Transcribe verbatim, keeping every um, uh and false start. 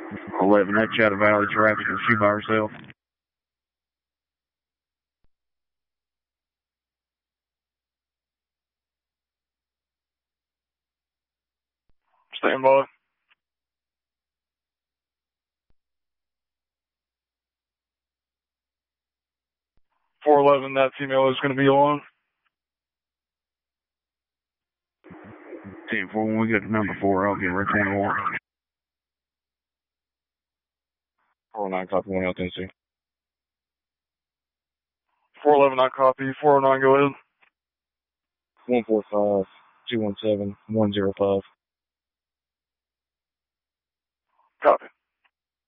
eleven, that Shadow Valley traffic, is she by herself? Stand by. four eleven, that female is going to be on. ten four, when we get to number four, I'll get right on the warrant. four oh nine, copy one out Tennessee. four eleven, I copy. four oh nine, go ahead. one four five, two one seven, one zero five. Copy.